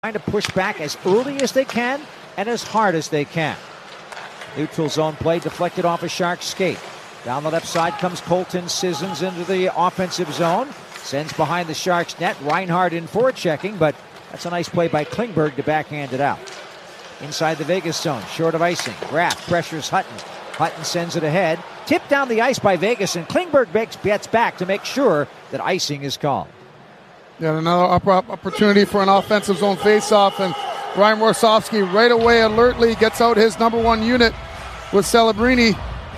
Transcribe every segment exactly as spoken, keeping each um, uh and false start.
trying to push back as early as they can and as hard as they can. Neutral zone play deflected off a Sharks skate. Down the left side comes Colton Sissons into the offensive zone. Sends behind the Sharks net. Reinhart in forechecking, but that's a nice play by Klingberg to backhand it out. Inside the Vegas zone, short of icing. Graff pressures Hutton. Hutton sends it ahead. Tipped down the ice by Vegas, and Klingberg gets back to make sure that icing is called. Yeah, another opportunity for an offensive zone faceoff, and Ryan Warsofsky right away alertly gets out his number one unit with Celebrini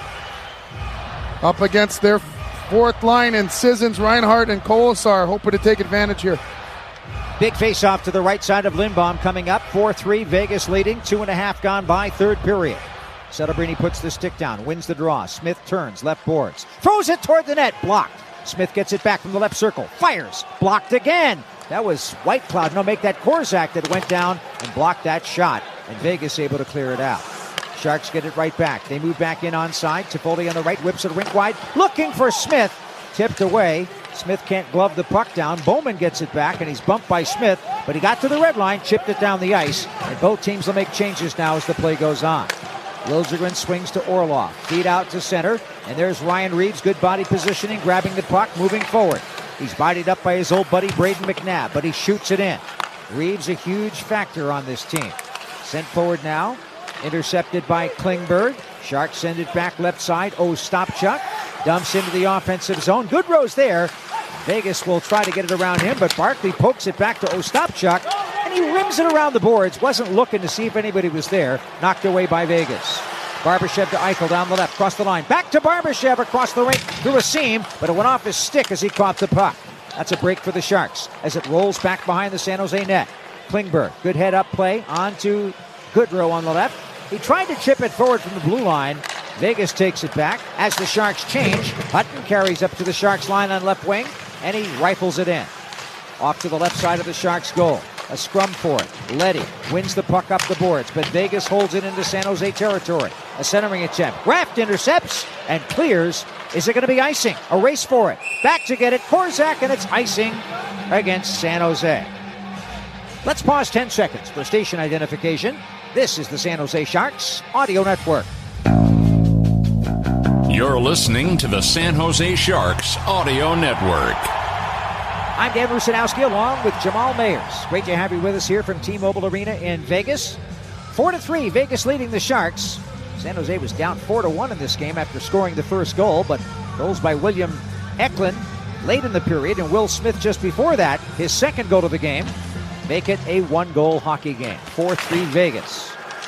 up against their fourth line, and Sissons, Reinhart, and Kolesar hoping to take advantage here. Big face-off to the right side of Lindbaum coming up. four three, Vegas leading. Two and a half gone by, third period. Celebrini puts the stick down, wins the draw. Smith turns, left boards. Throws it toward the net, blocked. Smith gets it back from the left circle. Fires, blocked again. That was Whitecloud. No, make that Korczak that went down and blocked that shot. And Vegas able to clear it out. Sharks get it right back. They move back in onside. Toffoli on the right, whips it rink wide. Looking for Smith. Tipped away. Smith can't glove the puck down. Bowman gets it back, and he's bumped by Smith. But he got to the red line, chipped it down the ice. And both teams will make changes now as the play goes on. Liljegren swings to Orlov. Feed out to center. And there's Ryan Reeves. Good body positioning, grabbing the puck, moving forward. He's bodied up by his old buddy Braden McNabb, but he shoots it in. Reeves a huge factor on this team. Sent forward now. Intercepted by Klingberg. Sharks send it back left side. Ostapchuk dumps into the offensive zone. Goodrow's there. Vegas will try to get it around him, but Barkley pokes it back to Ostapchuk, and he rims it around the boards. Wasn't looking to see if anybody was there. Knocked away by Vegas. Barbashev to Eichel down the left, cross the line. Back to Barbashev across the rink through a seam, but it went off his stick as he caught the puck. That's a break for the Sharks as it rolls back behind the San Jose net. Klingberg, good head-up play on to Goodrow on the left. He tried to chip it forward from the blue line. Vegas takes it back as the Sharks change. Hutton carries up to the Sharks line on left wing, and he rifles it in. Off to the left side of the Sharks goal. A scrum for it. Leddy wins the puck up the boards, but Vegas holds it into San Jose territory. A centering attempt. Graft intercepts and clears. Is it going to be icing? A race for it. Back to get it. Korczak, and it's icing against San Jose. Let's pause ten seconds for station identification. This is the San Jose Sharks Audio Network. You're listening to the San Jose Sharks Audio Network. I'm Dan Rusanowski along with Jamal Mayers. Great to have you with us here from T-Mobile Arena in Vegas. Four to three, Vegas leading the Sharks. San Jose was down four to one in this game after scoring the first goal, but goals by William Eklund late in the period, and Will Smith just before that, his second goal of the game, make it a one-goal hockey game. four three Vegas.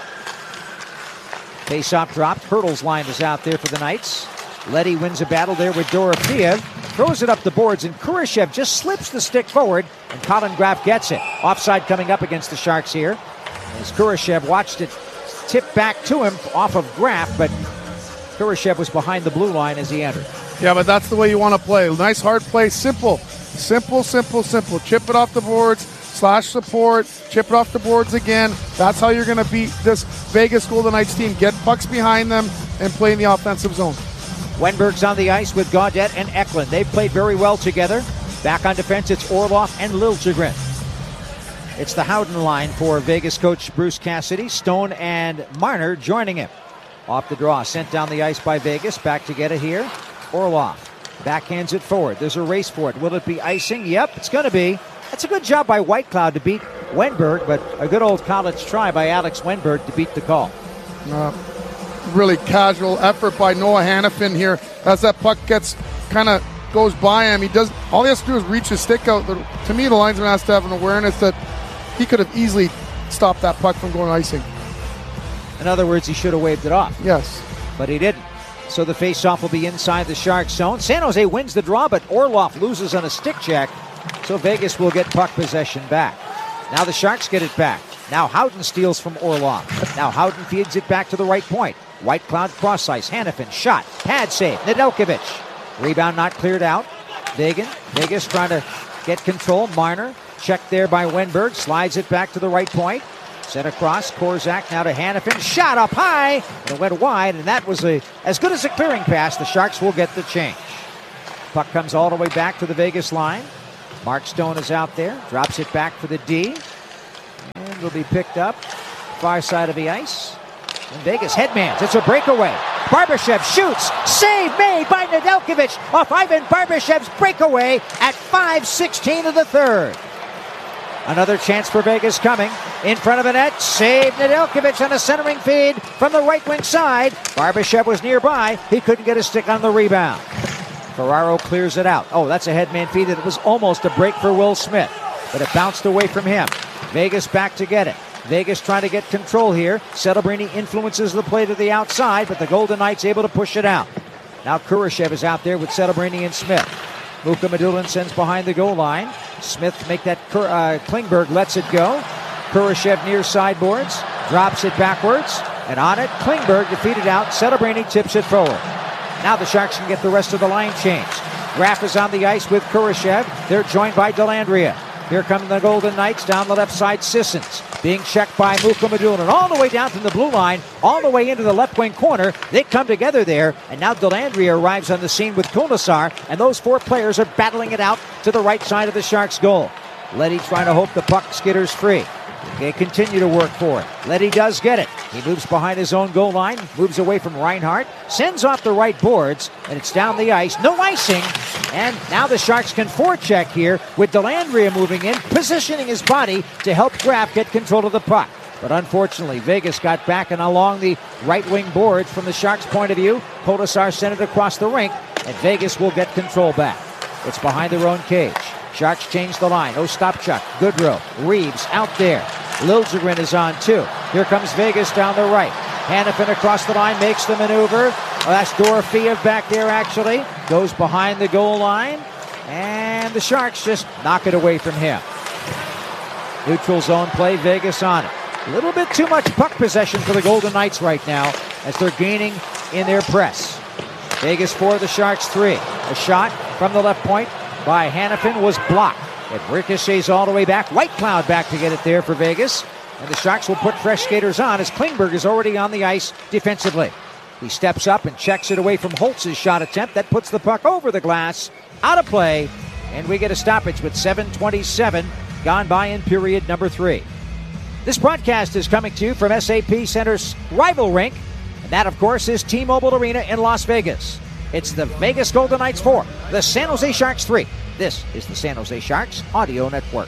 Face-off dropped. Hurdle's line is out there for the Knights. Leddy wins a battle there with Dorofeev. Throws it up the boards, and Kurashev just slips the stick forward, and Colin Graff gets it. Offside coming up against the Sharks here. As Kurashev watched it tip back to him off of Graff, but Kurashev was behind the blue line as he entered. Yeah, but that's the way you want to play. Nice hard play. Simple. Simple, simple, simple. Chip it off the boards. Slash support, chip it off the boards again. That's how you're going to beat this Vegas Golden Knights team. Get pucks behind them and play in the offensive zone. Wenberg's on the ice with Gaudette and Eklund. They've played very well together. Back on defense, it's Orlov and Liljegren. It's the Howden line for Vegas coach Bruce Cassidy. Stone and Marner joining him. Off the draw, sent down the ice by Vegas. Back to get it here. Orlov backhands it forward. There's a race for it. Will it be icing? Yep, it's going to be. That's a good job by Whitecloud to beat Wenberg, but a good old college try by Alex Wenberg to beat the call. Uh, really casual effort by Noah Hannafin here as that puck gets kind of goes by him. He does all he has to do is reach his stick out. The, to me, the linesman has to have an awareness that he could have easily stopped that puck from going icing. In other words, he should have waved it off. Yes. But he didn't. So the faceoff will be inside the Sharks zone. San Jose wins the draw, but Orlov loses on a stick check. So Vegas will get puck possession back. Now the Sharks get it back. Now Howden steals from Orlov. Now Howden feeds it back to the right point. Whitecloud cross ice. Hannafin shot. Pad save. Nedeljkovic. Rebound not cleared out. Vegan. Vegas trying to get control. Marner. Checked there by Wenberg. Slides it back to the right point. Sent across. Korczak now to Hannafin. Shot up high. And it went wide. And that was a as good as a clearing pass. The Sharks will get the change. Puck comes all the way back to the Vegas line. Mark Stone is out there, drops it back for the D. will be picked up far side of the ice. And Vegas headmans. It's a breakaway. Barbashev shoots. Save made by Nedeljkovic off Ivan Barbashev's breakaway at five sixteen of the third. Another chance for Vegas coming. In front of the net. Save Nedeljkovic on a centering feed from the right wing side. Barbashev was nearby. He couldn't get a stick on the rebound. Ferraro clears it out. Oh, that's a headman feed. It was almost a break for Will Smith, but it bounced away from him. Vegas back to get it. Vegas trying to get control here. Celebrini influences the play to the outside, but the Golden Knights able to push it out. Now Kurashev is out there with Celebrini and Smith. Mukhamadullin sends behind the goal line. Smith make that, uh, Klingberg lets it go. Kurashev near sideboards, drops it backwards, and on it, Klingberg defeated out. Celebrini tips it forward. Now the Sharks can get the rest of the line changed. Graff is on the ice with Kurashev. They're joined by Dellandrea. Here come the Golden Knights down the left side. Sissons being checked by Mukhamadullin all the way down from the blue line, all the way into the left wing corner. They come together there, and now Dellandrea arrives on the scene with Kolesar, and those four players are battling it out to the right side of the Sharks' goal. Leddy trying to hope the puck skitters free. They continue to work for it. Leddy does get it. He moves behind his own goal line, moves away from Reinhart, sends off the right boards, and it's down the ice. No icing. And now the Sharks can forecheck here with Dellandrea moving in, positioning his body to help Graff get control of the puck. But unfortunately, Vegas got back and along the right wing boards from the Sharks' point of view. Kolesar sent it across the rink, and Vegas will get control back. It's behind their own cage. Sharks change the line. Ostapchuk, Goodrow, Reeves out there. Liljegren is on too. Here comes Vegas down the right. Hanifin across the line, makes the maneuver. Oh, that's Dorofeev back there actually. Goes behind the goal line. And the Sharks just knock it away from him. Neutral zone play, Vegas on it. A little bit too much puck possession for the Golden Knights right now as they're gaining in their press. Vegas four, the Sharks three. A shot from the left point by Hanifin was blocked. It ricochets all the way back. White Cloud back to get it there for Vegas. And the Sharks will put fresh skaters on as Klingberg is already on the ice defensively. He steps up and checks it away from Holtz's shot attempt. That puts the puck over the glass, out of play, and we get a stoppage with seven twenty-seven gone by in period number three. This broadcast is coming to you from S A P Center's rival rink, and that, of course, is T-Mobile Arena in Las Vegas. It's the Vegas Golden Knights four, the San Jose Sharks three. This is the San Jose Sharks Audio Network.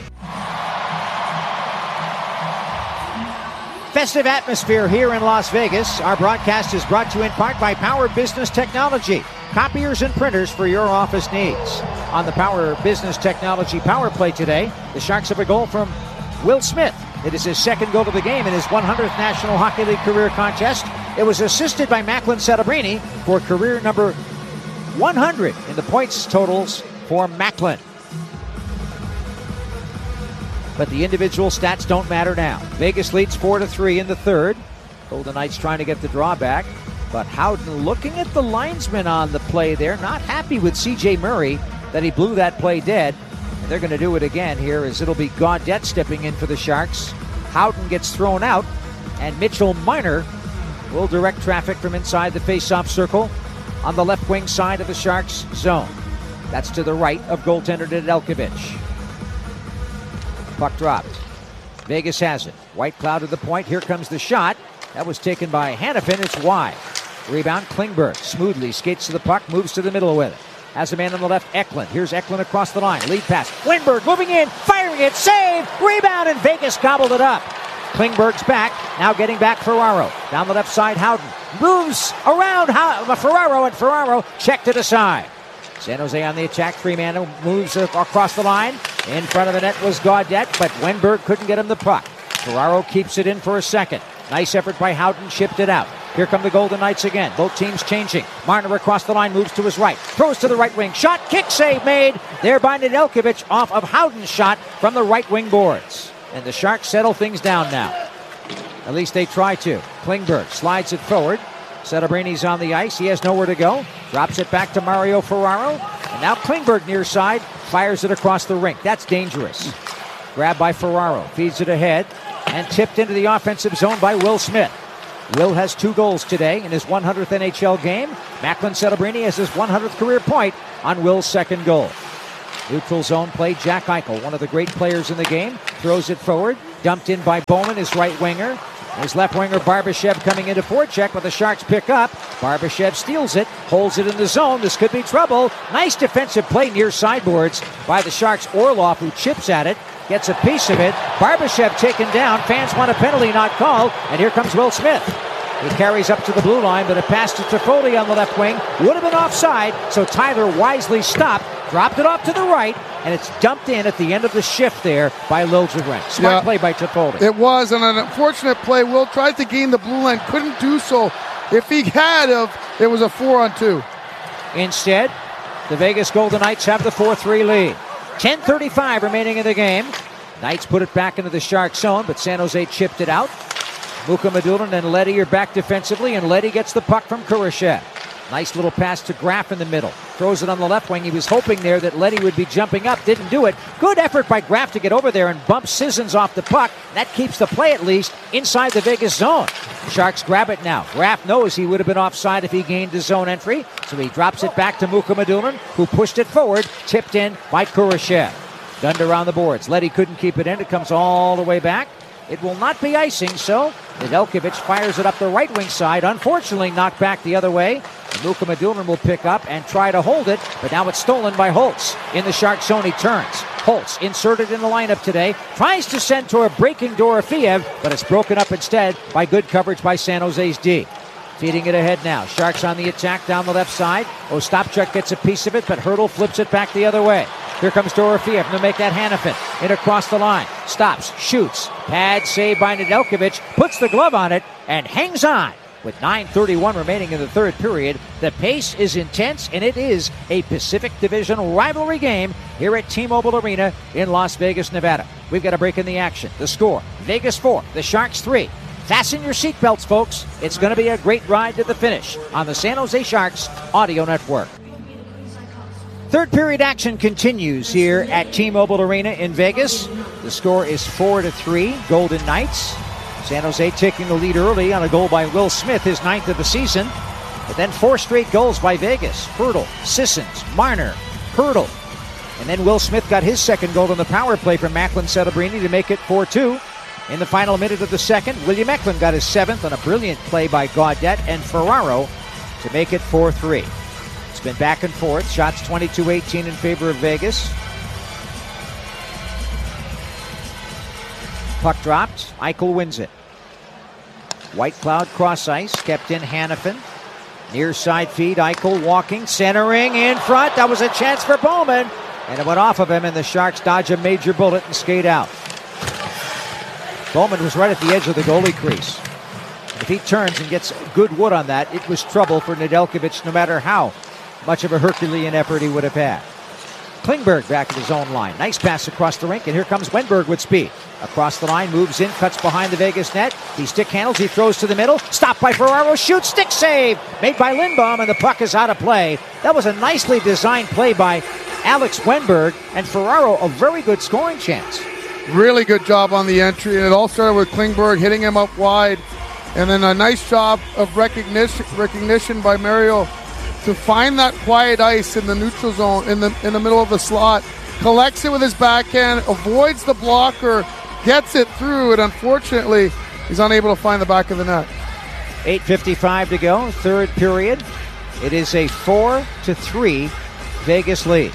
Festive atmosphere here in Las Vegas. Our broadcast is brought to you in part by Power Business Technology. Copiers and printers for your office needs. On the Power Business Technology power play today, the Sharks have a goal from Will Smith. It is his second goal of the game in his one hundredth National Hockey League career contest. It was assisted by Macklin Celebrini for career number one hundred in the points totals for Macklin. But the individual stats don't matter now. Vegas leads four to three in the third. Golden Knights trying to get the draw back. But Howden looking at the linesman on the play there. Not happy with C J Murray that he blew that play dead. And they're going to do it again here as it'll be Gaudette stepping in for the Sharks. Howden gets thrown out. And Mitchell Marner will direct traffic from inside the face-off circle on the left wing side of the Sharks zone. That's to the right of goaltender Nedeljkovic. Puck dropped. Vegas has it. White Cloud to the point. Here comes the shot. That was taken by Hanifin. It's wide. Rebound, Klingberg smoothly skates to the puck, moves to the middle with it. Has a man on the left, Eklund. Here's Eklund across the line. Lead pass. Wennberg moving in, firing it, save, rebound, and Vegas gobbled it up. Klingberg's back, now getting back Ferraro. Down the left side, Howden moves around How- Ferraro, and Ferraro checked it aside. San Jose on the attack. Three-man moves across the line. In front of the net was Gaudette, but Wennberg couldn't get him the puck. Ferraro keeps it in for a second. Nice effort by Howden, shipped it out. Here come the Golden Knights again. Both teams changing. Marner across the line, moves to his right. Throws to the right wing. Shot, kick save made. There by Nedeljkovic off of Howden's shot from the right wing boards. And the Sharks settle things down now. At least they try to. Klingberg slides it forward. Cerebrini's on the ice. He has nowhere to go. Drops it back to Mario Ferraro. And now Klingberg near side. Fires it across the rink. That's dangerous. Grabbed by Ferraro. Feeds it ahead. And tipped into the offensive zone by Will Smith. Will has two goals today in his one hundredth N H L game. Macklin Celebrini has his one hundredth career point on Will's second goal. Neutral zone play, Jack Eichel, one of the great players in the game, throws it forward, dumped in by Bowman, his right winger. His left winger, Barbashev, coming into forecheck, but the Sharks pick up. Barbashev steals it, holds it in the zone. This could be trouble. Nice defensive play near sideboards by the Sharks. Orlov, who chips at it, gets a piece of it. Barbashev taken down. Fans want a penalty not called, and here comes Will Smith. He carries up to the blue line, but a pass to Toffoli on the left wing would have been offside, so Tyler wisely stopped, dropped it off to the right, and it's dumped in at the end of the shift there by Liljegren. Smart yeah, play by Toffoli. It was, and an unfortunate play. Will tried to gain the blue line, couldn't do so. If he had, of, it was a four on two. Instead, the Vegas Golden Knights have the four three lead. ten thirty-five remaining in the game. Knights put it back into the Sharks zone, but San Jose chipped it out. Mukhamadullin and Leddy are back defensively, and Leddy gets the puck from Kurashev. Nice little pass to Graf in the middle. Throws it on the left wing. He was hoping there that Leddy would be jumping up. Didn't do it. Good effort by Graf to get over there and bump Sissons off the puck. That keeps the play at least inside the Vegas zone. The Sharks grab it now. Graf knows he would have been offside if he gained his zone entry, so he drops it back to Mukhamadullin, who pushed it forward. Tipped in by Kurashev. Gunned around the boards. Leddy couldn't keep it in. It comes all the way back. It will not be icing, so Nedeljkovic fires it up the right wing side. Unfortunately, knocked back the other way. Mukhamadullin will pick up and try to hold it, but now it's stolen by Holtz. In the Shark zone, he turns. Holtz inserted in the lineup today. Tries to send to a breaking Dorofeev, but it's broken up instead by good coverage by San Jose's D. Feeding it ahead now. Sharks on the attack down the left side. Ostapchuk gets a piece of it, but Hertl flips it back the other way. Here comes Dorofeev to make that Hanifin. In across the line. Stops. Shoots. Pad save by Nedeljkovic. Puts the glove on it and hangs on. With nine thirty-one remaining in the third period, the pace is intense, and it is a Pacific Division rivalry game here at T-Mobile Arena in Las Vegas, Nevada. We've got a break in the action. The score, Vegas four, the Sharks three. Fasten your seatbelts, folks. It's going to be a great ride to the finish on the San Jose Sharks Audio Network. Third period action continues here at T-Mobile Arena in Vegas. The score is four to three, Golden Knights. San Jose taking the lead early on a goal by Will Smith, his ninth of the season. But then four straight goals by Vegas. Hertl, Sissons, Marner, Hertl. And then Will Smith got his second goal on the power play from Macklin Celebrini to make it four two. In the final minute of the second, William Eklund got his seventh on a brilliant play by Gaudette and Ferraro to make it four three. It's been back and forth. Shots twenty-two eighteen in favor of Vegas. Puck dropped. Eichel wins it. White Cloud cross ice. Kept in Hanifin. Near side feed. Eichel walking. Centering in front. That was a chance for Bowman. And it went off of him, and the Sharks dodge a major bullet and skate out. Bowman was right at the edge of the goalie crease. If he turns and gets good wood on that, it was trouble for Nedeljkovic, no matter how much of a Herculean effort he would have had. Klingberg back at his own line. Nice pass across the rink, and here comes Wenberg with speed. Across the line, moves in, cuts behind the Vegas net. He stick handles, he throws to the middle. Stopped by Ferraro, shoots, stick save! Made by Lindbaum, and the puck is out of play. That was a nicely designed play by Alex Wenberg, and Ferraro a very good scoring chance. Really good job on the entry, and it all started with Klingberg hitting him up wide. And then a nice job of recognition recognition by Mario to find that quiet ice in the neutral zone, in the in the middle of the slot. Collects it with his backhand, avoids the blocker, gets it through, and unfortunately, he's unable to find the back of the net. eight fifty-five to go, third period. It is a four to three Vegas lead.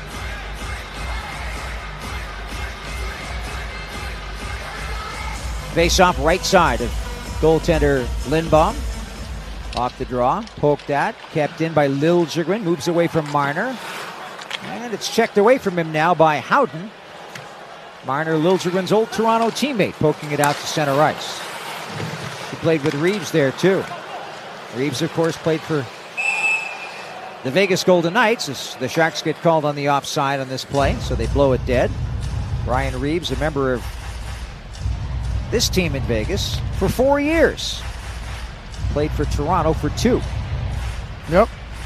Face-off right side of goaltender Lindbaum. Off the draw, poked at, kept in by Liljegren, moves away from Marner. And it's checked away from him now by Howden. Marner, Liljegren's old Toronto teammate, poking it out to center ice. He played with Reeves there too. Reeves, of course, played for the Vegas Golden Knights as the Sharks get called on the offside on this play, so they blow it dead. Brian Reeves, a member of this team in Vegas for four years. Played for Toronto for two. Yep.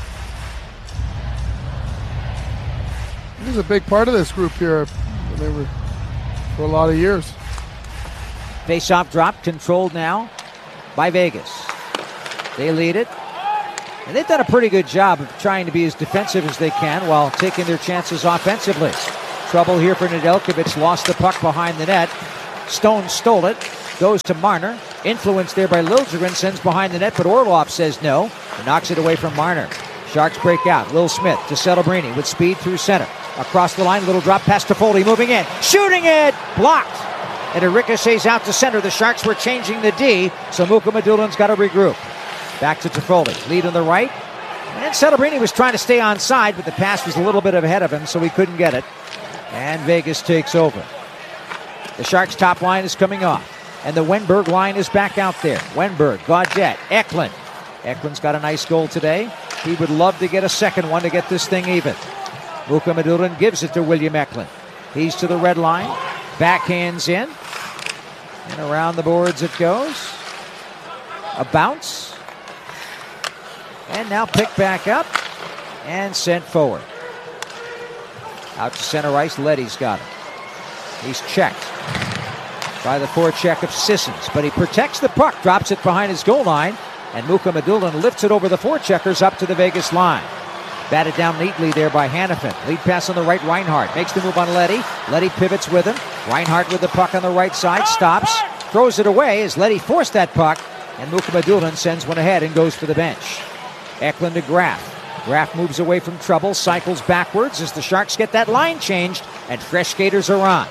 He was a big part of this group here. They were for a lot of years. Face-off drop, controlled now by Vegas. They lead it. And they've done a pretty good job of trying to be as defensive as they can while taking their chances offensively. Trouble here for Nedeljkovic. Lost the puck behind the net. Stone stole it. Goes to Marner. Influenced there by Liljegren. Sends behind the net, but Orlov says no. And knocks it away from Marner. Sharks break out. Will Smith to Celebrini with speed through center. Across the line, little drop pass to Foley. Moving in. Shooting it! Blocked! And it ricochets out to center. The Sharks were changing the D, so Muka Madulin's got to regroup. Back to Toffoli. Lead on the right. And Celebrini was trying to stay onside, but the pass was a little bit ahead of him, so he couldn't get it. And Vegas takes over. The Sharks' top line is coming off. And the Wenberg line is back out there. Wenberg, Gaudette, Eklund. Eklund's got a nice goal today. He would love to get a second one to get this thing even. Muka Madulin gives it to William Eklund. He's to the red line. Backhands in. And around the boards it goes. A bounce. And now picked back up. And sent forward. Out to center ice. Leddy's got him. He's checked by the forecheck of Sissons. But he protects the puck. Drops it behind his goal line. And Muka Madulin lifts it over the forecheckers up to the Vegas line. Batted down neatly there by Hanifin. Lead pass on the right, Reinhart. Makes the move on Leddy. Leddy pivots with him. Reinhart with the puck on the right side. Stops. Throws it away as Leddy forced that puck. And Muka Madulin sends one ahead and goes for the bench. Eklund to Graf. Graf moves away from trouble. Cycles backwards as the Sharks get that line changed. And fresh skaters are on.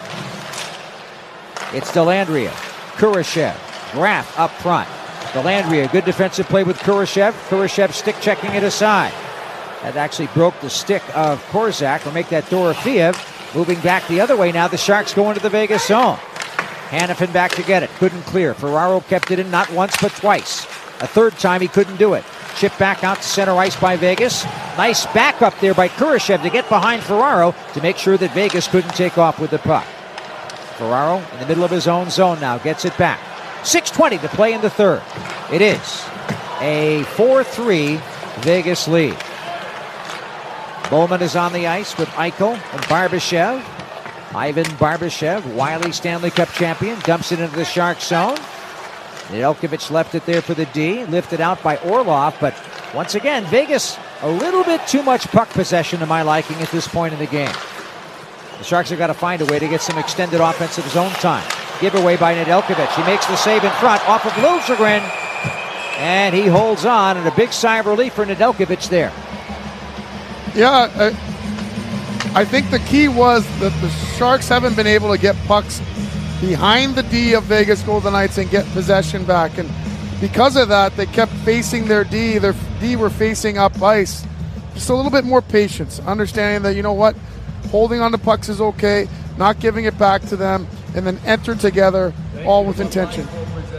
It's Dellandrea. Kurashev. Graf up front. Dellandrea, good defensive play with Kurashev. Kurashev stick checking it aside. That actually broke the stick of Korzak. Will make that Dorofeev. Moving back the other way now. The Sharks go into the Vegas zone. Hanifin back to get it. Couldn't clear. Ferraro kept it in not once but twice. A third time he couldn't do it. Chip back out to center ice by Vegas. Nice backup there by Kurashev to get behind Ferraro to make sure that Vegas couldn't take off with the puck. Ferraro in the middle of his own zone now. Gets it back. six twenty to play in the third. It is a four three Vegas lead. Bowman is on the ice with Eichel and Barbashev. Ivan Barbashev, Wiley Stanley Cup champion, dumps it into the Sharks zone. Nedeljkovic left it there for the D, lifted out by Orlov, but once again, Vegas a little bit too much puck possession to my liking at this point in the game. The Sharks have got to find a way to get some extended offensive zone time. Giveaway by Nedeljkovic. He makes the save in front off of Liljegren, and he holds on, and a big sigh of relief for Nedeljkovic there. Yeah, I, I think the key was that the Sharks haven't been able to get pucks behind the D of Vegas Golden Knights and get possession back. And because of that, they kept facing their D. Their D were facing up ice. Just a little bit more patience, understanding that, you know what, holding on to pucks is okay, not giving it back to them, and then enter together, all with intention.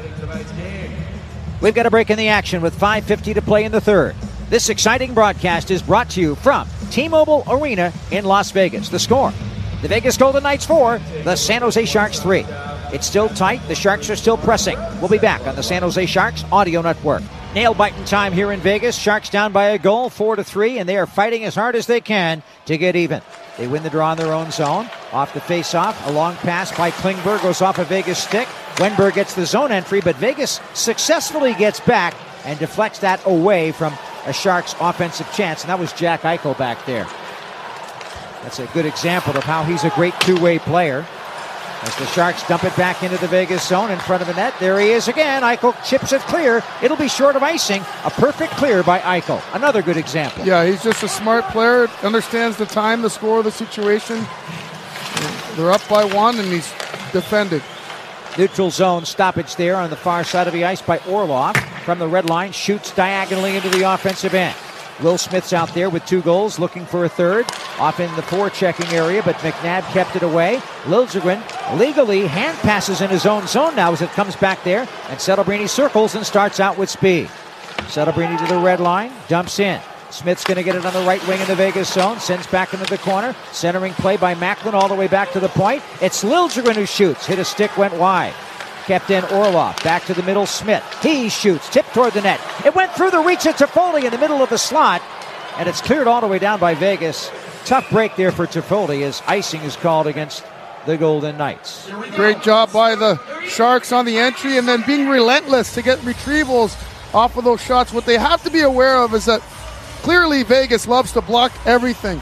We've got a break in the action with five fifty to play in the third. This exciting broadcast is brought to you from T-Mobile Arena in Las Vegas. The score, the Vegas Golden Knights four, the San Jose Sharks three. It's still tight. The Sharks are still pressing. We'll be back on the San Jose Sharks Audio Network. Nail-biting time here in Vegas. Sharks down by a goal, four to three, and they are fighting as hard as they can to get even. They win the draw in their own zone. Off the face-off, a long pass by Klingberg goes off a Vegas stick. Wenberg gets the zone entry, but Vegas successfully gets back and deflects that away from a Sharks offensive chance, and that was Jack Eichel back there. That's a good example of how he's a great two-way player. As the Sharks dump it back into the Vegas zone in front of the net, there he is again. Eichel chips it clear. It'll be short of icing. A perfect clear by Eichel. Another good example. Yeah, he's just a smart player, understands the time, the score, the situation. They're up by one, and he's defended. Neutral zone stoppage there on the far side of the ice by Orlov. From the red line, shoots diagonally into the offensive end. Will Smith's out there with two goals, looking for a third. Off in the forechecking area, but McNabb kept it away. Liljegren legally hand passes in his own zone now as it comes back there. And Celebrini circles and starts out with speed. Celebrini to the red line, dumps in. Smith's going to get it on the right wing in the Vegas zone. Sends back into the corner. Centering play by Macklin all the way back to the point. It's Liljegren who shoots. Hit a stick, went wide. Kept in Orlov. Back to the middle, Smith. He shoots. Tipped toward the net. It went through the reach of Toffoli in the middle of the slot. And it's cleared all the way down by Vegas. Tough break there for Toffoli as icing is called against the Golden Knights. Great job by the Sharks on the entry and then being relentless to get retrievals off of those shots. What they have to be aware of is that clearly Vegas loves to block everything.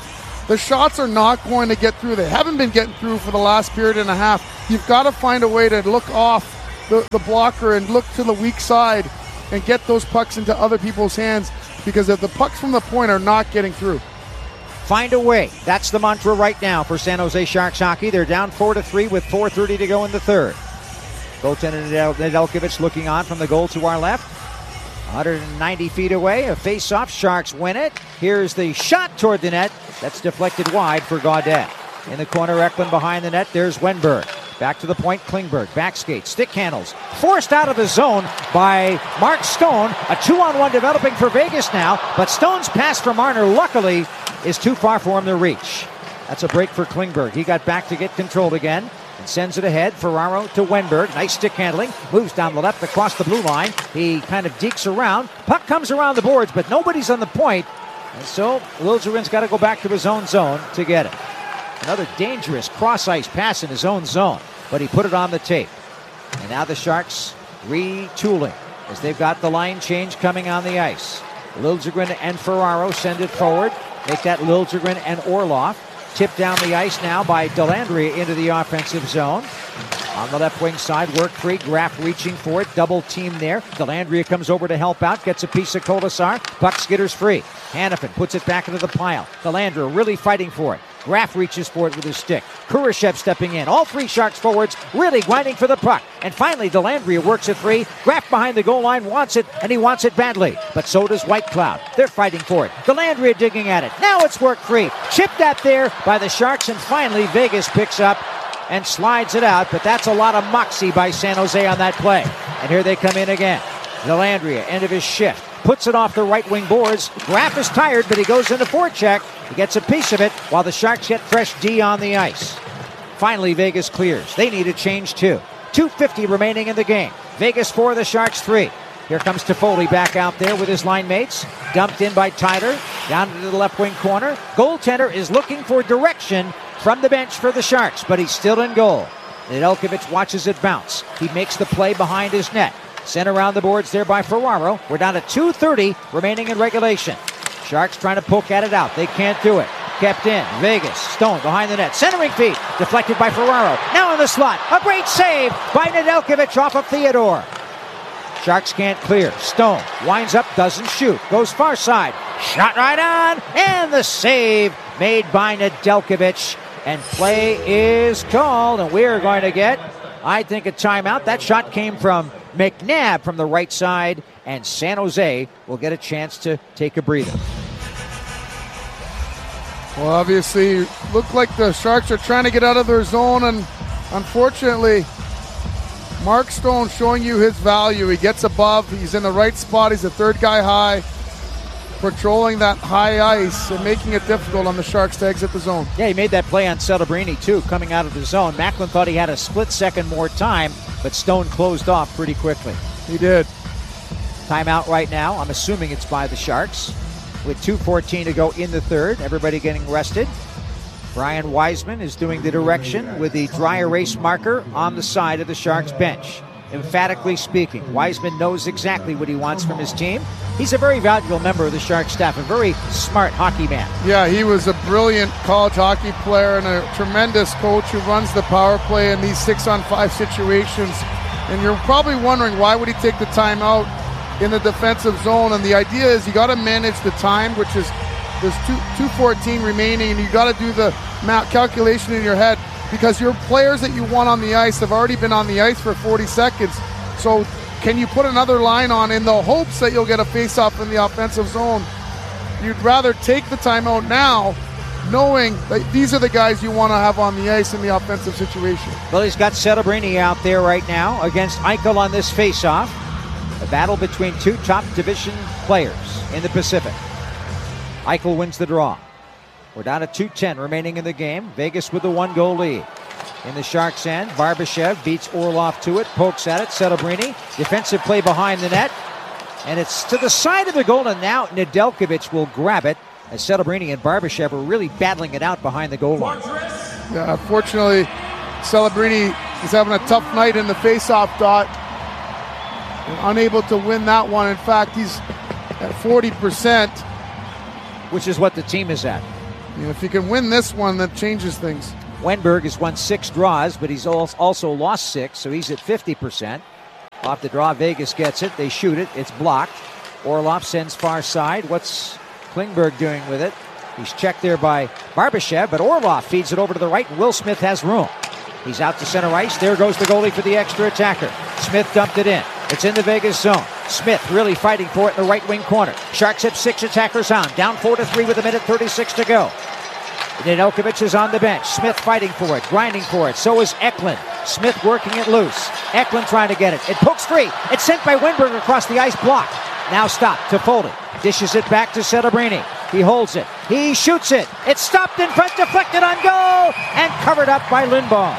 The shots are not going to get through. They haven't been getting through for the last period and a half. You've got to find a way to look off the, the blocker and look to the weak side and get those pucks into other people's hands, because if the pucks from the point are not getting through. Find a way. That's the mantra right now for San Jose Sharks hockey. They're down four to three with four thirty to go in the third. Goaltender Nedeljkovic looking on from the goal to our left. one hundred ninety feet away, a face-off. Sharks win it. Here's the shot toward the net. That's deflected wide for Gaudette. In the corner, Eklund behind the net. There's Wenberg. Back to the point, Klingberg. Back skate, stick handles. Forced out of the zone by Mark Stone. A two-on-one developing for Vegas now, but Stone's pass from Marner, luckily, is too far for him to reach. That's a break for Klingberg. He got back to get controlled again and sends it ahead. Ferraro to Wenberg. Nice stick handling. Moves down the left across the blue line. He kind of dekes around. Puck comes around the boards, but nobody's on the point. And so Liljegren's got to go back to his own zone to get it. Another dangerous cross-ice pass in his own zone, but he put it on the tape. And now the Sharks retooling as they've got the line change coming on the ice. Liljegren and Ferraro send it forward. Make that Liljegren and Orlov. Tipped down the ice now by Dellandrea into the offensive zone. On the left wing side, work free. Graf reaching for it. Double team there. Dellandrea comes over to help out. Gets a piece of Kolasar. Puck skitters free. Hanifin puts it back into the pile. Dellandrea really fighting for it. Graf reaches for it with his stick. Kurashev stepping in. All three Sharks forwards really grinding for the puck. And finally, Dellandrea works it free. Graf behind the goal line wants it, and he wants it badly. But so does Whitecloud. They're fighting for it. Dellandrea digging at it. Now it's work free. Chipped at there by the Sharks, and finally Vegas picks up and slides it out. But that's a lot of moxie by San Jose on that play. And here they come in again. Dellandrea, end of his shift. Puts it off the right wing boards. Graf is tired, but he goes into forecheck. He gets a piece of it while the Sharks get fresh D on the ice. Finally, Vegas clears. They need a change too. two fifty remaining in the game. Vegas four, the Sharks three. Here comes Toffoli back out there with his line mates. Dumped in by Tyler. Down into the left wing corner. Goaltender is looking for direction from the bench for the Sharks, but he's still in goal. Nedeljkovic watches it bounce. He makes the play behind his net. Sent around the boards there by Ferraro. We're down to two thirty remaining in regulation. Sharks trying to poke at it out. They can't do it. Kept in. Vegas. Stone behind the net. Centering feed. Deflected by Ferraro. Now in the slot. A great save by Nedeljkovic off of Theodore. Sharks can't clear. Stone winds up, doesn't shoot. Goes far side. Shot right on. And the save made by Nedeljkovic. And play is called. And we're going to get, I think, a timeout. That shot came from McNabb from the right side, and San Jose will get a chance to take a breather. Well, obviously, looked like the Sharks are trying to get out of their zone, and unfortunately, Mark Stone showing you his value. He gets above, he's in the right spot, he's the third guy high, patrolling that high ice and making it difficult on the Sharks to exit the zone. Yeah, he made that play on Celebrini, too, coming out of the zone. Macklin thought he had a split second more time, but Stone closed off pretty quickly. He did. Timeout right now. I'm assuming it's by the Sharks. With two fourteen to go in the third. Everybody getting rested. Brian Wiseman is doing the direction with the dry erase marker on the side of the Sharks bench. Emphatically speaking, Wiseman knows exactly what he wants from his team. He's a very valuable member of the Sharks staff, a very smart hockey man. Yeah, he was a brilliant college hockey player and a tremendous coach who runs the power play in these six-on-five situations. And you're probably wondering, why would he take the time out in the defensive zone? And the idea is you got to manage the time, which is there's two fourteen remaining, and you got to do the calculation in your head, because your players that you want on the ice have already been on the ice for forty seconds. So can you put another line on in the hopes that you'll get a face-off in the offensive zone? You'd rather take the timeout now, knowing that these are the guys you want to have on the ice in the offensive situation. Well, he's got Celebrini out there right now against Eichel on this face-off. A battle between two top division players in the Pacific. Eichel wins the draw. We're down to two ten remaining in the game. Vegas with the one-goal lead. In the Sharks' end, Barbashev beats Orlov to it, pokes at it. Celebrini, defensive play behind the net. And it's to the side of the goal, and now Nedeljkovic will grab it, as Celebrini and Barbashev are really battling it out behind the goal line. Yeah, unfortunately, Celebrini is having a tough night in the face-off dot. And unable to win that one. In fact, he's at forty percent. Which is what the team is at. And if you can win this one, that changes things. Wenberg has won six draws, but he's also lost six, so he's at fifty percent. Off the draw, Vegas gets it. They shoot it. It's blocked. Orlov sends far side. What's Klingberg doing with it? He's checked there by Barbashev, but Orlov feeds it over to the right, and Will Smith has room. He's out to center ice. There goes the goalie for the extra attacker. Smith dumped it in. It's in the Vegas zone. Smith really fighting for it in the right wing corner. Sharks have six attackers on. Down four to three with a minute thirty-six to go. Nedeljkovic is on the bench. Smith fighting for it, grinding for it. So is Eklund. Smith working it loose. Eklund trying to get it. It pokes free. It's sent by Wenberg across the ice, block. Now stopped. Toffoli dishes it back to Celebrini. He holds it. He shoots it. It's stopped in front, deflected on goal, and covered up by Lindbaum.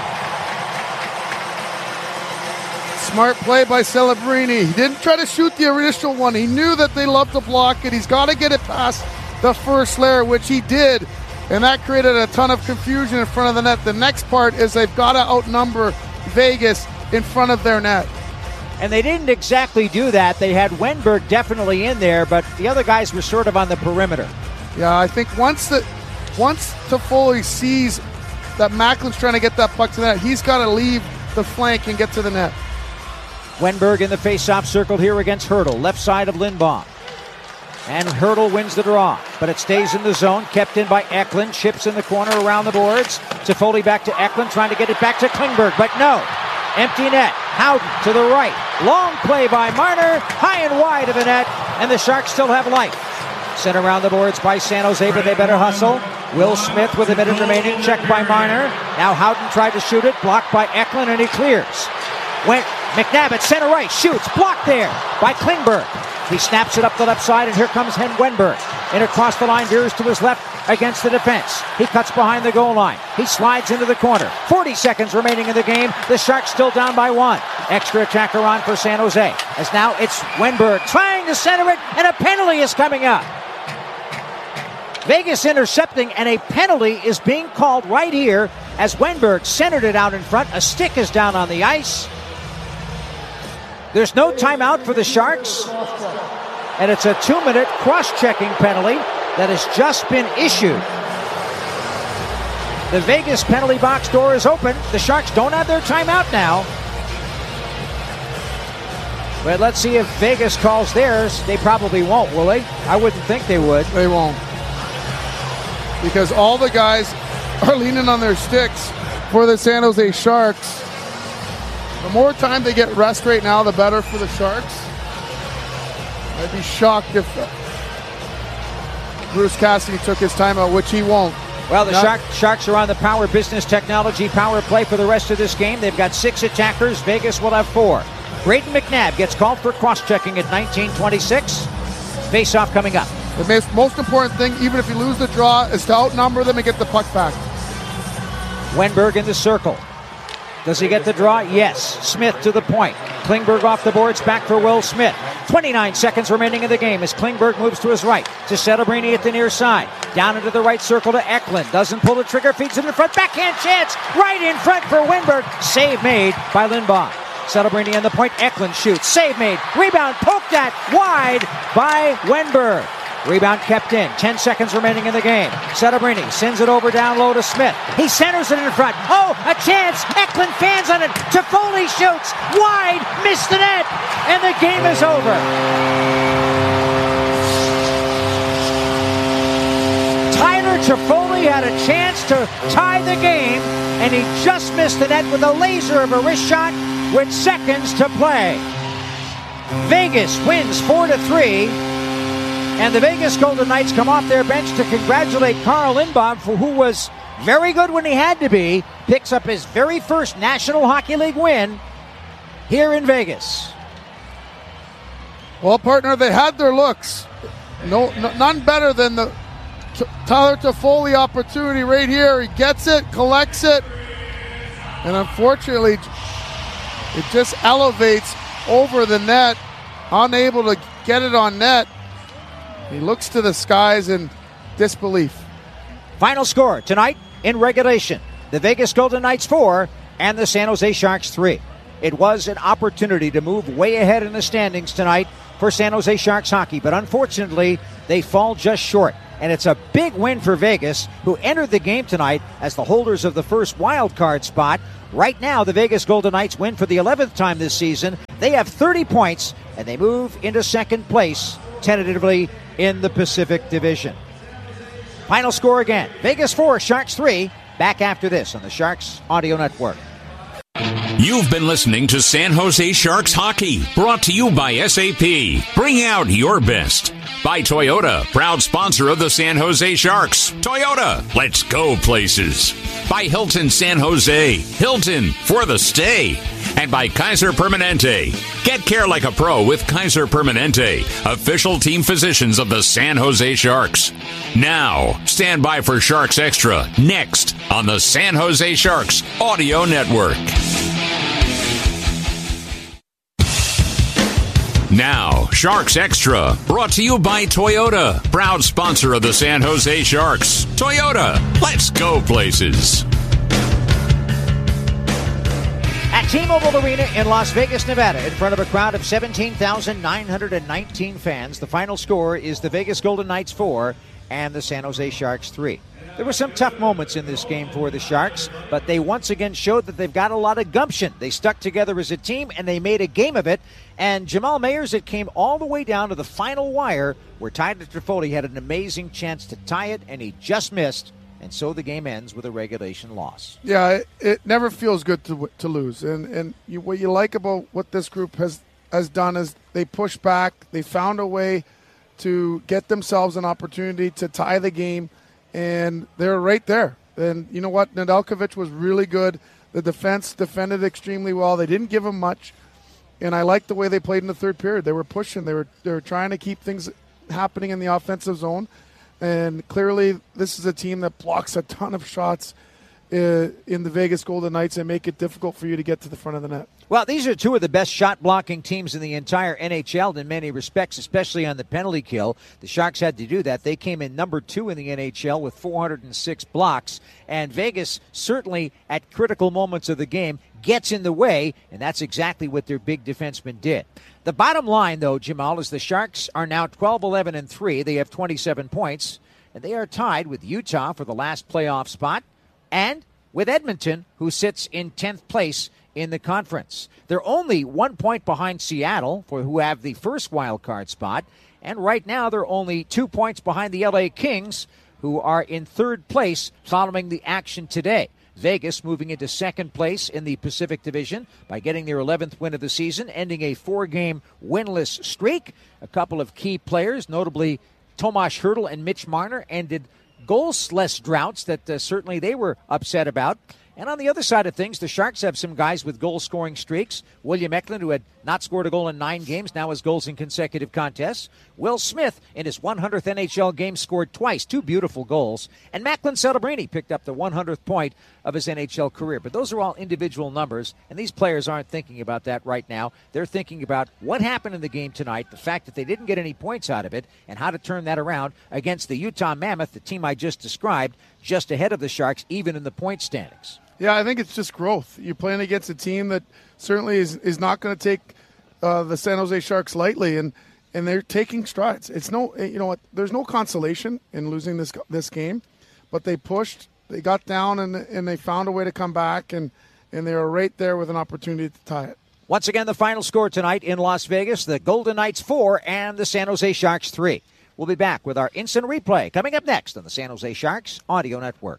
Smart play by Celebrini. He didn't try to shoot the initial one. He knew that they love to block it. He's got to get it past the first layer, which he did. And that created a ton of confusion in front of the net. The next part is they've got to outnumber Vegas in front of their net. And they didn't exactly do that. They had Wenberg definitely in there, but the other guys were sort of on the perimeter. Yeah, I think once the once Toffoli sees that Macklin's trying to get that puck to the net, he's got to leave the flank and get to the net. Wenberg in the face-off circle here against Hertl, left side of Lindbaum. And Hertl wins the draw, but it stays in the zone, kept in by Eklund, chips in the corner around the boards. Toffoli back to Eklund, trying to get it back to Klingberg, but no. Empty net. Howden to the right. Long play by Marner, high and wide of the net, and the Sharks still have life. Sent around the boards by San Jose, but they better hustle. Will Smith with a minute remaining, checked by Marner. Now Howden tried to shoot it, blocked by Eklund, and he clears. Went McNabb at center right, shoots, blocked there by Klingberg. He snaps it up the left side, and here comes Hen Wenberg. In across the line, veers to his left against the defense. He cuts behind the goal line. He slides into the corner. forty seconds remaining in the game. The Sharks still down by one. Extra attacker on for San Jose. As now it's Wenberg trying to center it, and a penalty is coming up. Vegas intercepting, and a penalty is being called right here as Wenberg centered it out in front. A stick is down on the ice. There's no timeout for the Sharks, and it's a two-minute cross-checking penalty that has just been issued. The Vegas penalty box door is open. The Sharks don't have their timeout now. But let's see if Vegas calls theirs. They probably won't, will they? I wouldn't think they would. They won't. Because all the guys are leaning on their sticks for the San Jose Sharks. The more time they get rest right now, the better for the Sharks. I'd be shocked if Bruce Cassidy took his timeout, which he won't. Well, the Shark, Sharks are on the Power Business Technology power play for the rest of this game. They've got six attackers. Vegas will have four. Braden McNabb gets called for cross-checking at nineteen twenty-six. Face-off coming up. The most important thing, even if you lose the draw, is to outnumber them and get the puck back. Wenberg in the circle. Does he get the draw? Yes. Smith to the point. Klingberg off the boards, back for Will Smith. twenty-nine seconds remaining in the game as Klingberg moves to his right. To Celebrini at the near side. Down into the right circle to Eklund. Doesn't pull the trigger, feeds it in front. Backhand chance right in front for Wenberg. Save made by Lindbaum. Celebrini on the point. Eklund shoots. Save made. Rebound poked at wide by Wenberg. Rebound kept in. Ten seconds remaining in the game. Celebrini sends it over down low to Smith. He centers it in front. Oh, a chance. Eklund fans on it. Toffoli shoots. Wide. Missed the net. And the game is over. Tyler Toffoli had a chance to tie the game, and he just missed the net with a laser of a wrist shot with seconds to play. Vegas wins four to three. And the Vegas Golden Knights come off their bench to congratulate Carl Lindbaum, for who was very good when he had to be. Picks up his very first National Hockey League win here in Vegas. Well, partner, they had their looks. No, no none better than the T- Tyler Toffoli opportunity right here. He gets it, collects it, and unfortunately, it just elevates over the net, unable to get it on net. He looks to the skies in disbelief. Final score tonight in regulation. The Vegas Golden Knights four and the San Jose Sharks three. It was an opportunity to move way ahead in the standings tonight for San Jose Sharks hockey, but unfortunately, they fall just short. and it's a big win for Vegas, who entered the game tonight as the holders of the first wild card spot. Right now, the Vegas Golden Knights win for the eleventh time this season. They have thirty points, and they move into second place, tentatively in the Pacific Division. Final score again, Vegas four, Sharks three. Back after this on the Sharks Audio Network. You've been listening to San Jose Sharks Hockey, brought to you by S A P. Bring out your best. By Toyota, proud sponsor of the San Jose Sharks. Toyota, let's go places. By Hilton San Jose, Hilton for the stay. And by Kaiser Permanente. Get care like a pro with Kaiser Permanente, official team physicians of the San Jose Sharks. Now, stand by for Sharks Extra, next on the San Jose Sharks Audio Network. Now, Sharks Extra, brought to you by Toyota, proud sponsor of the San Jose Sharks. Toyota, let's go places. At T-Mobile Arena in Las Vegas, Nevada, in front of a crowd of seventeen thousand nine hundred nineteen fans, the final score is the Vegas Golden Knights four and the San Jose Sharks three. There were some tough moments in this game for the Sharks, but they once again showed that they've got a lot of gumption. They stuck together as a team, and they made a game of it. And Jamal Mayers, it came all the way down to the final wire, where Tyler Toffoli had an amazing chance to tie it, and he just missed. And so the game ends with a regulation loss. Yeah, it, it never feels good to to lose. And and you, what you like about what this group has, has done is they pushed back. They found a way to get themselves an opportunity to tie the game. And they're right there. And you know what? Nedeljkovic was really good. The defense defended extremely well. They didn't give him much. And I liked the way they played in the third period. They were pushing. They were they were trying to keep things happening in the offensive zone. And clearly this is a team that blocks a ton of shots uh, in the Vegas Golden Knights and make it difficult for you to get to the front of the net. Well, these are two of the best shot-blocking teams in the entire N H L in many respects, especially on the penalty kill. The Sharks had to do that. They came in number two in the N H L with four hundred six blocks. And Vegas, certainly at critical moments of the game, gets in the way, and that's exactly what their big defenseman did. The bottom line, though, Jamal, is the Sharks are now twelve, eleven, and three. They have twenty-seven points, and they are tied with Utah for the last playoff spot and with Edmonton, who sits in tenth place in the conference. They're only one point behind Seattle, for who have the first wild card spot, and right now they're only two points behind the L A Kings, who are in third place following the action today. Vegas moving into second place in the Pacific Division by getting their eleventh win of the season, ending a four-game winless streak. A couple of key players, notably Tomas Hertl and Mitch Marner, ended goals-less droughts that uh, certainly they were upset about. And on the other side of things, the Sharks have some guys with goal-scoring streaks. William Eklund, who had not scored a goal in nine games, now has goals in consecutive contests. Will Smith, in his one hundredth N H L game, scored twice, two beautiful goals. And Macklin Celebrini picked up the one hundredth point of his N H L career. But those are all individual numbers, and these players aren't thinking about that right now. They're thinking about what happened in the game tonight, the fact that they didn't get any points out of it, and how to turn that around against the Utah Mammoth, the team I just described, just ahead of the Sharks, even in the point standings. Yeah, I think it's just growth. You're playing against a team that certainly is, is not going to take uh, the San Jose Sharks lightly, and, and they're taking strides. It's no, you know what? There's no consolation in losing this this game, but they pushed, they got down, and and they found a way to come back, and and they were right there with an opportunity to tie it. Once again, the final score tonight in Las Vegas: the Golden Knights four and the San Jose Sharks three. We'll be back with our instant replay coming up next on the San Jose Sharks Audio Network.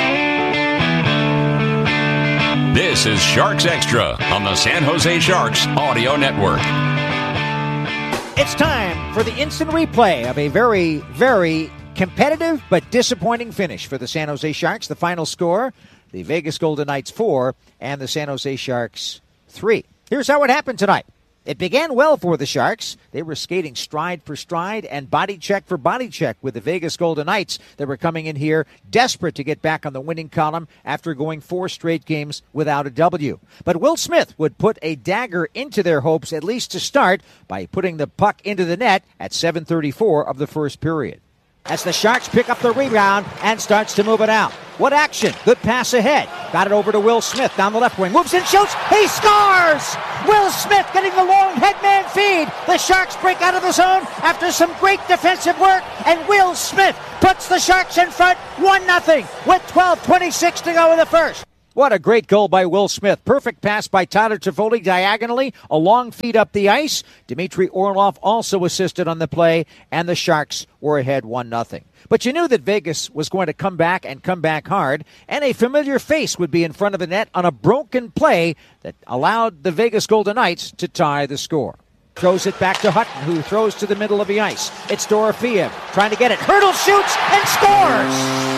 This is Sharks Extra on the San Jose Sharks Audio Network. It's time for the instant replay of a very, very competitive but disappointing finish for the San Jose Sharks. The final score, the Vegas Golden Knights four and the San Jose Sharks three. Here's how it happened tonight. It began well for the Sharks. They were skating stride for stride and body check for body check with the Vegas Golden Knights that were coming in here desperate to get back on the winning column after going four straight games without a W. But Will Smith would put a dagger into their hopes, at least to start, by putting the puck into the net at seven thirty-four of the first period. As the Sharks pick up the rebound and starts to move it out. What action? Good pass ahead. Got it over to Will Smith down the left wing. Moves and shoots. He scores! Will Smith getting the long headman feed. The Sharks break out of the zone after some great defensive work. And Will Smith puts the Sharks in front one nothing with twelve twenty-six to go in the first. What a great goal by Will Smith. Perfect pass by Tyler Toffoli diagonally, a long feed up the ice. Dmitry Orlov also assisted on the play, and the Sharks were ahead one nothing. But you knew that Vegas was going to come back and come back hard, and a familiar face would be in front of the net on a broken play that allowed the Vegas Golden Knights to tie the score. Throws it back to Hutton, who throws to the middle of the ice. It's Dorofeev trying to get it. Hurdle shoots and scores!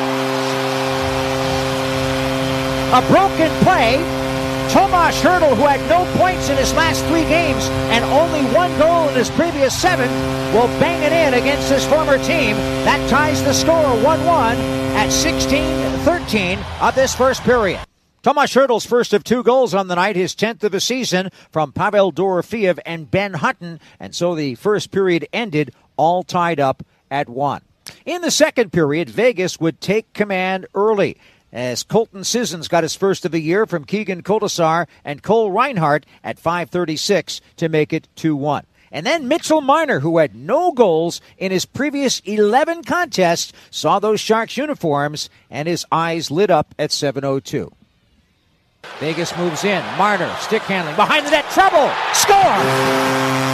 A broken play. Tomas Hertl, who had no points in his last three games and only one goal in his previous seven, will bang it in against his former team. That ties the score one one at sixteen thirteen of this first period. Tomas Hertl's first of two goals on the night, his tenth of the season from Pavel Dorofeev and Ben Hutton, and so the first period ended all tied up at one. In the second period, Vegas would take command early, as Colton Sissons got his first of the year from Keegan Kolesar and Cole Reinhardt at five thirty-six to make it two one. And then Mitchell Marner, who had no goals in his previous eleven contests, saw those Sharks uniforms and his eyes lit up at seven oh two. Vegas moves in. Marner, stick handling, behind the net, trouble, score!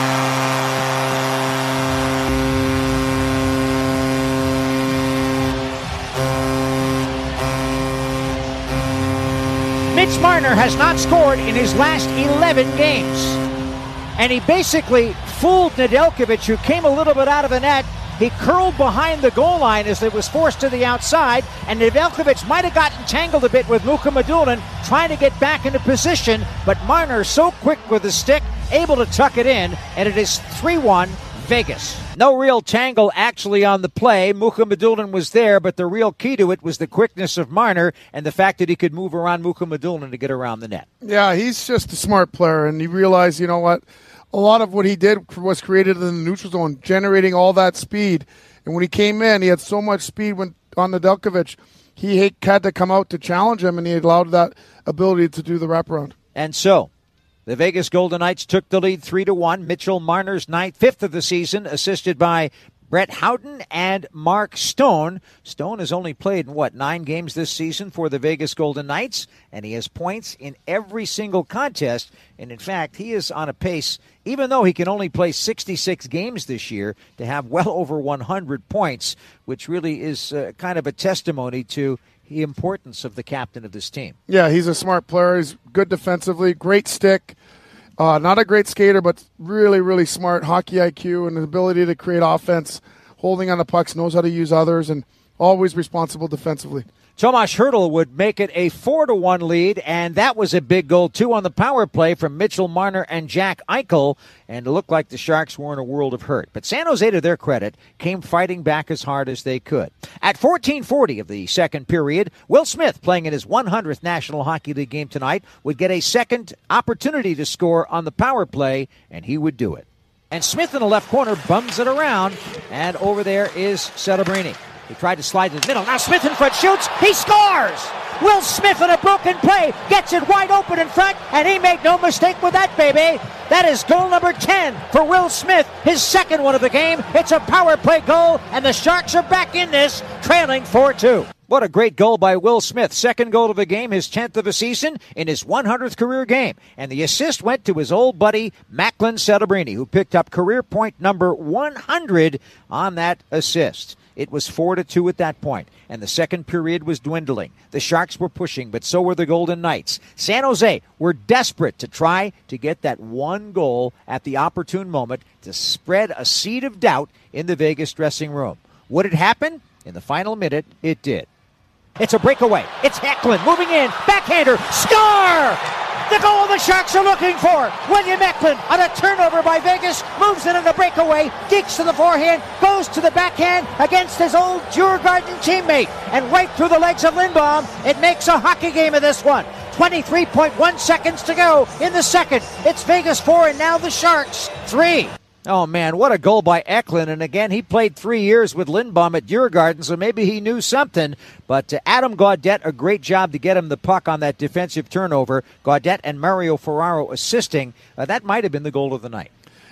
Mitch Marner has not scored in his last eleven games. And he basically fooled Nedeljkovic, who came a little bit out of the net. He curled behind the goal line as it was forced to the outside, and Nedeljkovic might have gotten tangled a bit with Mukhamadullin trying to get back into position, but Marner so quick with his stick, able to tuck it in, and it is three one Vegas. No real tangle actually on the play. Mukhamadullin was there, but the real key to it was the quickness of Marner and the fact that he could move around Mukhamadullin to get around the net. Yeah, he's just a smart player, and he realized, you know what, a lot of what he did was created in the neutral zone, generating all that speed. And when he came in, he had so much speed when on Nedeljkovic. He had to come out to challenge him, and he allowed that ability to do the wraparound. And so, the Vegas Golden Knights took the lead three to one. Mitchell Marner's ninth, fifth of the season, assisted by Brett Houghton and Mark Stone. Stone has only played, what, nine games this season for the Vegas Golden Knights, and he has points in every single contest. And, in fact, he is on a pace, even though he can only play sixty-six games this year, to have well over one hundred points, which really is uh, kind of a testimony to the importance of the captain of this team. Yeah, he's a smart player. He's good defensively, great stick. Uh, not a great skater, but really, really smart hockey I Q and the ability to create offense, holding on the pucks, knows how to use others, and always responsible defensively. Tomas Hertl would make it a four to one lead, and that was a big goal, too, on the power play from Mitchell Marner and Jack Eichel, and it looked like the Sharks were in a world of hurt. But San Jose, to their credit, came fighting back as hard as they could. At fourteen forty of the second period, Will Smith, playing in his one hundredth National Hockey League game tonight, would get a second opportunity to score on the power play, and he would do it. And Smith in the left corner bums it around, and over there is Celebrini. He tried to slide to the middle. Now Smith in front shoots. He scores! Will Smith in a broken play gets it wide open in front, and he made no mistake with that, baby. That is goal number ten for Will Smith, his second one of the game. It's a power play goal, and the Sharks are back in this, trailing four two. What a great goal by Will Smith. Second goal of the game, his tenth of the season, in his one hundredth career game. And the assist went to his old buddy, Macklin Celebrini, who picked up career point number one hundred on that assist. It was four to two at that point, and the second period was dwindling. The Sharks were pushing, but so were the Golden Knights. San Jose were desperate to try to get that one goal at the opportune moment to spread a seed of doubt in the Vegas dressing room. Would it happen? In the final minute, it did. It's a breakaway. It's Eklund moving in. Backhander. Score! The goal the Sharks are looking for. William Eklund on a turnover by Vegas. Moves in on the breakaway. Geeks to the forehand. Goes to the backhand against his old Djurgården teammate. And right through the legs of Lindblom. It makes a hockey game of this one. twenty-three point one seconds to go in the second. It's Vegas four and now the Sharks three. Oh, man, what a goal by Eklund. And again, he played three years with Lindblom at Djurgården, so maybe he knew something. But uh, Adam Gaudette, a great job to get him the puck on that defensive turnover. Gaudette and Mario Ferraro assisting. Uh, that might have been the goal of the night.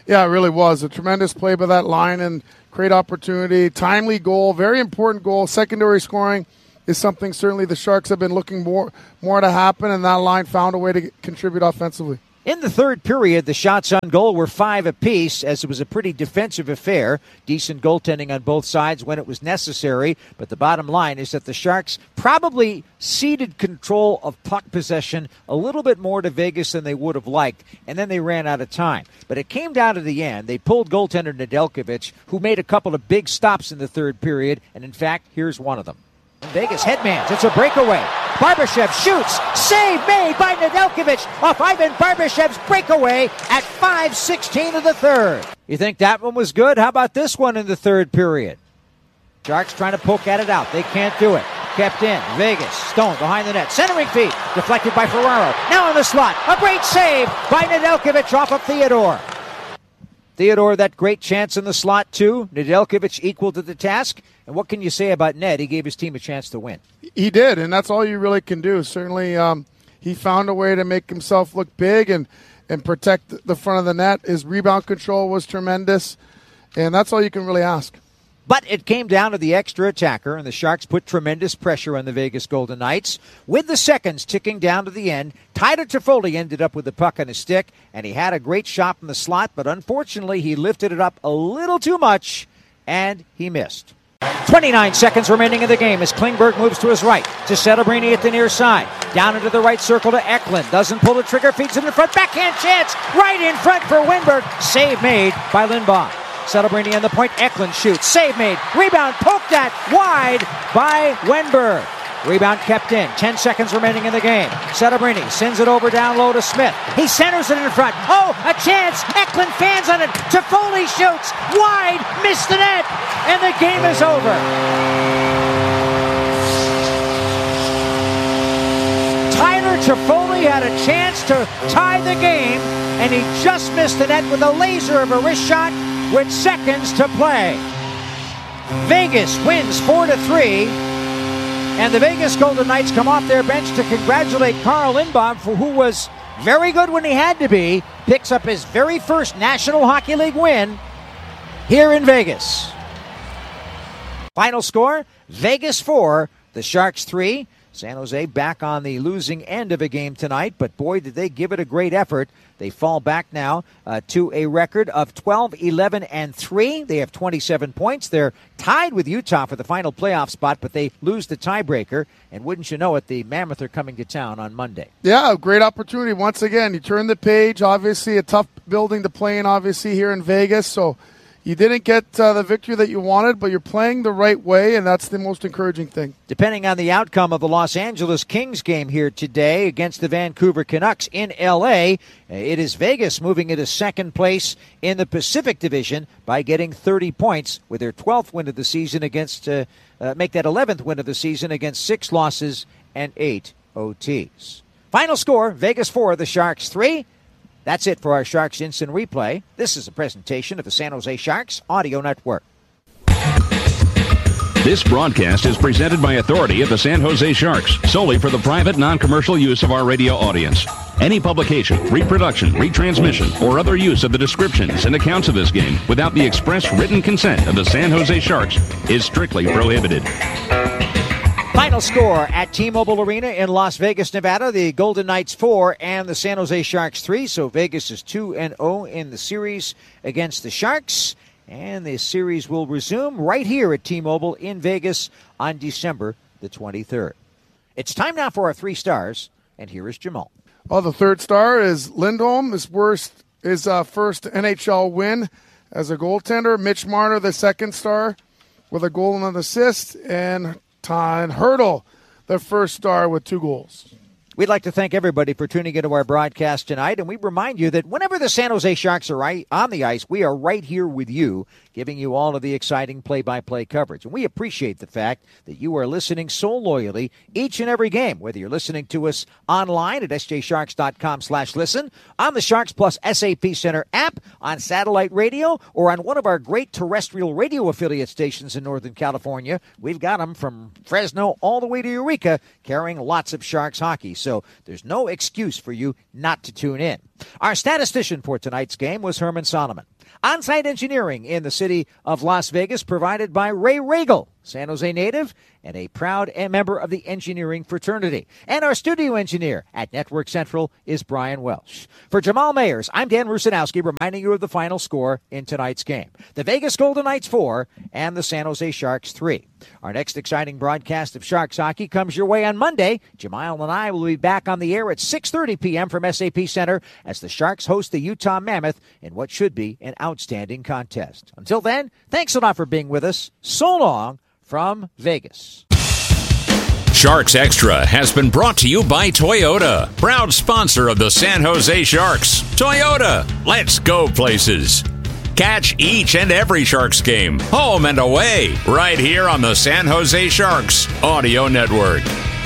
Yeah, it really was. A tremendous play by that line and great opportunity. Timely goal, very important goal. Secondary scoring is something certainly the Sharks have been looking more, more to happen, and that line found a way to contribute offensively. In the third period, the shots on goal were five apiece, as it was a pretty defensive affair. Decent goaltending on both sides when it was necessary. But the bottom line is that the Sharks probably ceded control of puck possession a little bit more to Vegas than they would have liked, and then they ran out of time. But it came down to the end. They pulled goaltender Nedeljkovic, who made a couple of big stops in the third period, and in fact, here's one of them. Vegas headmans. It's a breakaway. Barbashev shoots. Save made by Nedeljkovic off Ivan Barbashev's breakaway at five sixteen of the third. You think that one was good? How about this one in the third period? Sharks trying to poke at it out. They can't do it. Kept in. Vegas. Stone behind the net. Centering feed. Deflected by Ferraro. Now in the slot. A great save by Nedeljkovic off of Theodore. Theodore, that great chance in the slot, too. Nedeljkovic equal to the task. And what can you say about Ned? He gave his team a chance to win. He did, and that's all you really can do. Certainly, um, he found a way to make himself look big and, and protect the front of the net. His rebound control was tremendous, and that's all you can really ask. But it came down to the extra attacker, and the Sharks put tremendous pressure on the Vegas Golden Knights. With the seconds ticking down to the end, Tyler Toffoli ended up with the puck on his stick, and he had a great shot from the slot, but unfortunately he lifted it up a little too much, and he missed. twenty-nine seconds remaining in the game as Klingberg moves to his right to Celebrini at the near side. Down into the right circle to Eklund. Doesn't pull the trigger, feeds it in front. Backhand chance right in front for Wennberg. Save made by Lindbaum. Celebrini on the point. Eklund shoots. Save made. Rebound poked at wide by Wennberg. Rebound kept in. Ten seconds remaining in the game. Celebrini sends it over down low to Smith. He centers it in front. Oh, a chance. Eklund fans on it. Toffoli shoots. Wide. Missed the net. And the game is over. Tyler Toffoli had a chance to tie the game, and he just missed the net with a laser of a wrist shot with seconds to play. Vegas wins four to three. And the Vegas Golden Knights come off their bench to congratulate Carl Lindbaum, for who was very good when he had to be, picks up his very first National Hockey League win here in Vegas. Final score, Vegas four, the Sharks three. San Jose back on the losing end of a game tonight, but boy, did they give it a great effort. They fall back now uh, to a record of twelve, eleven, and three. They have twenty-seven points. They're tied with Utah for the final playoff spot, but they lose the tiebreaker. And wouldn't you know it, the Mammoth are coming to town on Monday. Yeah, great opportunity. Once again, you turn the page. Obviously, a tough building to play in, obviously, here in Vegas. So you didn't get uh, the victory that you wanted, but you're playing the right way, and that's the most encouraging thing. Depending on the outcome of the Los Angeles Kings game here today against the Vancouver Canucks in L A, it is Vegas moving into second place in the Pacific Division by getting thirty points with their twelfth win of the season against, uh, uh, make that eleventh win of the season against six losses and eight O Ts. Final score, Vegas four, the Sharks three. That's it for our Sharks Instant Replay. This is a presentation of the San Jose Sharks Audio Network. This broadcast is presented by authority of the San Jose Sharks, solely for the private, non-commercial use of our radio audience. Any publication, reproduction, retransmission, or other use of the descriptions and accounts of this game without the express written consent of the San Jose Sharks is strictly prohibited. Final score at T-Mobile Arena in Las Vegas, Nevada. The Golden Knights four and the San Jose Sharks three. So Vegas is two and oh in the series against the Sharks. And the series will resume right here at T-Mobile in Vegas on December the twenty-third. It's time now for our three stars. And here is Jamal. Well, the third star is Lindholm. His worst, his uh, first N H L win as a goaltender. Mitch Marner, the second star, with a goal and an assist. And Todd Hertl, the first star, with two goals. We'd like to thank everybody for tuning into our broadcast tonight, and we remind you that whenever the San Jose Sharks are right on the ice, we are right here with you, giving you all of the exciting play-by-play coverage. And we appreciate the fact that you are listening so loyally each and every game, whether you're listening to us online at s j sharks dot com slash listen, on the Sharks Plus S A P Center app, on satellite radio, or on one of our great terrestrial radio affiliate stations in Northern California. We've got them from Fresno all the way to Eureka, carrying lots of Sharks hockey. So there's no excuse for you not to tune in. Our statistician for tonight's game was Herman Solomon. On-site engineering in the city of Las Vegas provided by Ray Regal, San Jose native and a proud member of the engineering fraternity. And our studio engineer at Network Central is Brian Welsh. For Jamal Mayers, I'm Dan Rusanowski, reminding you of the final score in tonight's game. The Vegas Golden Knights four and the San Jose Sharks three. Our next exciting broadcast of Sharks hockey comes your way on Monday. Jamal and I will be back on the air at six thirty p.m. from S A P Center as the Sharks host the Utah Mammoth in what should be an outstanding contest. Until then, thanks a lot for being with us. So long from Vegas. Sharks Extra has been brought to you by Toyota, proud sponsor of the San Jose Sharks. Toyota, let's go places. Catch each and every Sharks game, home and away, right here on the San Jose Sharks Audio Network.